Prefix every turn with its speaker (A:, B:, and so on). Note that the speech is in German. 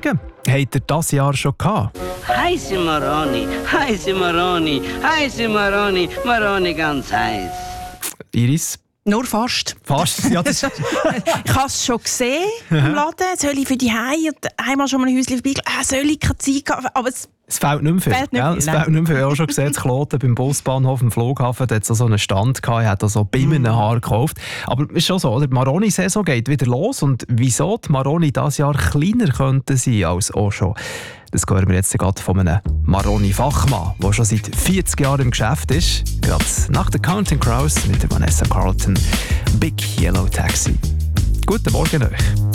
A: Morgen. Habt ihr das Jahr schon gehabt?
B: Heiße Maroni, heiße Maroni, heiße Maroni, Maroni ganz heiß.
A: Iris?
C: Nur fast.
A: Fast? Ja, das
C: Ich habe es schon gesehen im Laden. Soll ich für die Hause und einmal schon mal ein Häuschen vorbeigelaufen? Soll ich keine Zeit haben? Aber
A: es fehlt nicht mehr viel.
C: Fehlt nicht viel,
A: Es fehlt nicht mehr viel. Ich habe auch schon gesehen, in Kloten beim Busbahnhof im Flughafen, da hat es so einen Stand gehabt, ich habe so Bimenenhaar gekauft. Aber es ist schon so, die Maroni-Saison geht wieder los. Und wieso die Maroni dieses Jahr kleiner könnten sein als auch schon? Das hören wir jetzt gerade von einem Maroni-Fachmann, der schon seit 40 Jahren im Geschäft ist. Gerade nach der Counting Crows mit der Vanessa Carlton. Big Yellow Taxi. Guten Morgen euch.